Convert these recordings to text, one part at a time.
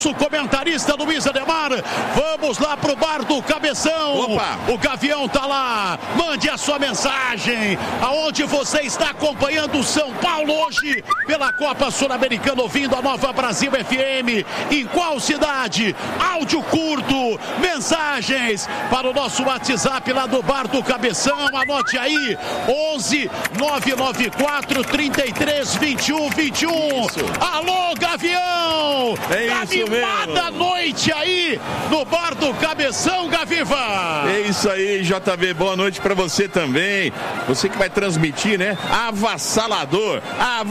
O comentarista Luiz Ademar, vamos lá pro bar do Cabeção. Opa. O Gavião tá lá, mande a sua mensagem, aonde você está acompanhando o São Paulo hoje pela Copa Sul-Americana, ouvindo a Nova Brasil FM, em qual cidade? Áudio curto, mensagens para o nosso WhatsApp lá do bar do Cabeção, anote aí, 11 994 33 21 21. Alô, Gavião! É isso. Cada noite aí no bar do Cabeção, Gaviva. É isso aí, JB, boa noite pra você também. Você que vai transmitir, né? Avassalador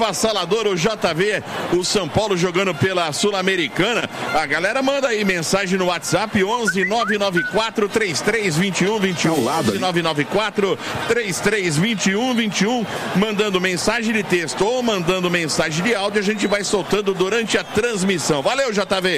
o JV, o São Paulo jogando pela Sul-Americana. A galera manda aí mensagem no WhatsApp 11 994 33 21 21. 11 994 33 21 21. Mandando mensagem de texto ou mandando mensagem de áudio, a gente vai soltando durante a transmissão. Valeu, JV.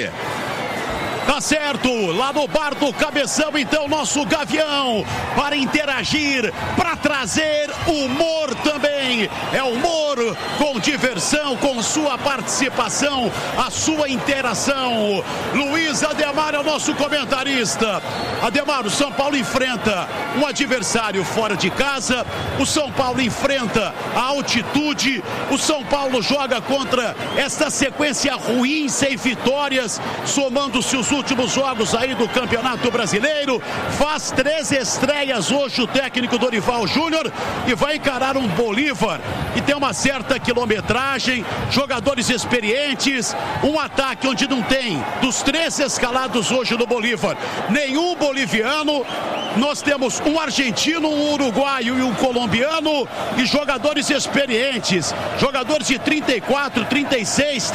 Tá certo, lá no bar do Cabeção, então, nosso Gavião, para interagir, para trazer humor também. É humor com diversão, com sua participação, a sua interação. Luiz Ademar é o nosso comentarista. Ademar, o São Paulo enfrenta um adversário fora de casa, o São Paulo enfrenta a altitude, o São Paulo joga contra essa sequência ruim, sem vitórias, somando-se os últimos jogos aí do Campeonato Brasileiro, faz 3 estreias hoje o técnico Dorival Júnior e vai encarar um Bolívar que tem uma certa quilometragem, jogadores experientes, um ataque onde não tem, dos 3 escalados hoje no Bolívar, nenhum boliviano. Nós temos um argentino, um uruguaio e um colombiano e jogadores experientes, jogadores de 34, 36,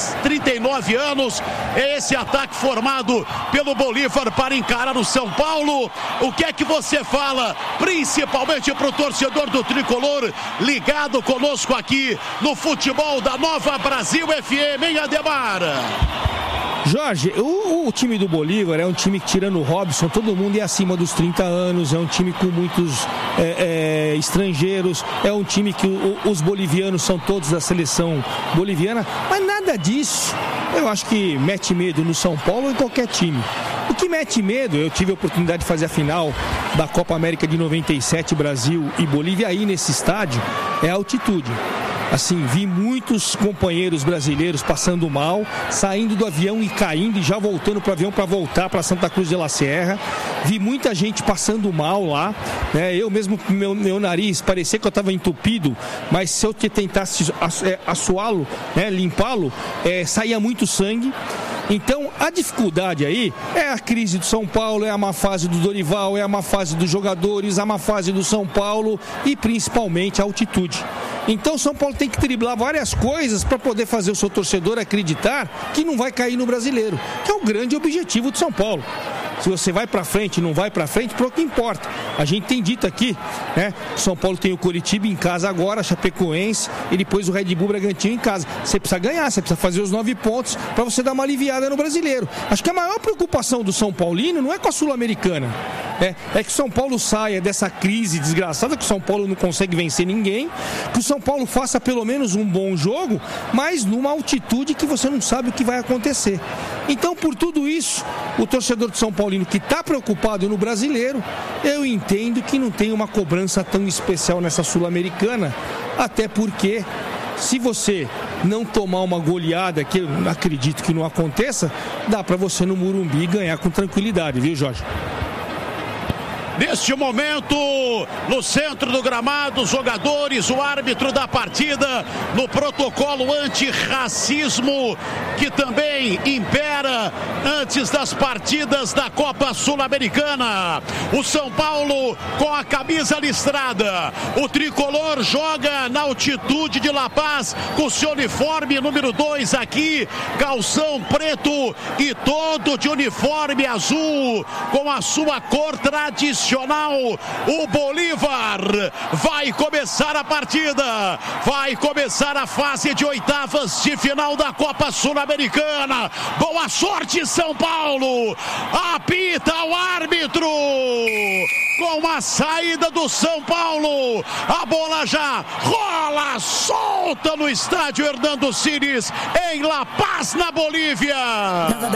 39 anos. É esse ataque formado pelo Bolívar para encarar o São Paulo. O que é que você fala, principalmente para o torcedor do Tricolor, ligado conosco aqui no futebol da Nova Brasil FM, em Ademar? Jorge, o time do Bolívar é um time que, tirando o Robson, todo mundo é acima dos 30 anos, é um time com muitos estrangeiros, é um time que os bolivianos são todos da seleção boliviana, mas nada disso eu acho que mete medo no São Paulo ou em qualquer time. O que mete medo, eu tive a oportunidade de fazer a final da Copa América de 97, Brasil e Bolívia, aí nesse estádio, é a altitude. Assim, vi muitos companheiros brasileiros passando mal, saindo do avião e caindo e já voltando para o avião para voltar para Santa Cruz de la Sierra. Vi muita gente passando mal lá, né? Eu mesmo, meu nariz, parecia que eu estava entupido, mas se eu tentasse assoá-lo, né, limpá-lo, saía muito sangue. Então, a dificuldade aí é a crise do São Paulo, é a má fase do Dorival, é a má fase dos jogadores, a má fase do São Paulo e principalmente a altitude. Então, o São Paulo tem que driblar várias coisas para poder fazer o seu torcedor acreditar que não vai cair no Brasileiro, que é o grande objetivo do São Paulo. Se você vai para frente, não vai para frente, pouco importa. A gente tem dito aqui, né? São Paulo tem o Coritiba em casa agora, Chapecoense e depois o Red Bull Bragantino em casa. Você precisa ganhar, você precisa fazer os 9 pontos para você dar uma aliviada no Brasileiro. Acho que a maior preocupação do São Paulino não é com a Sul-Americana. É que o São Paulo saia dessa crise desgraçada, que o São Paulo não consegue vencer ninguém, que o São Paulo faça pelo menos um bom jogo, mas numa altitude que você não sabe o que vai acontecer. Então, por tudo isso, o torcedor de São Paulino que está preocupado no Brasileiro, eu entendo que não tem uma cobrança tão especial nessa Sul-Americana, até porque se você não tomar uma goleada, que eu acredito que não aconteça, dá para você no Morumbi ganhar com tranquilidade, viu, Jorge? Neste momento, no centro do gramado, os jogadores, o árbitro da partida, no protocolo antirracismo que também impera antes das partidas da Copa Sul-Americana. O São Paulo com a camisa listrada. O tricolor joga na altitude de La Paz com seu uniforme número 2 aqui, calção preto e todo de uniforme azul com a sua cor tradicional. O Bolívar vai começar a partida, vai começar a fase de oitavas de final da Copa Sul-Americana. Boa sorte, São Paulo! Apita o árbitro! com a saída do São Paulo. A bola já rola solta no estádio Hernando Siles, em La Paz, na Bolívia.